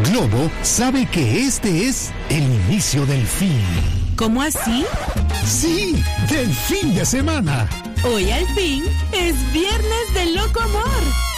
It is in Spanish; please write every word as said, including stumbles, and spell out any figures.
Globo sabe que este es el inicio del fin. ¿Cómo así? Sí, del fin de semana. Hoy al fin es viernes de loco amor.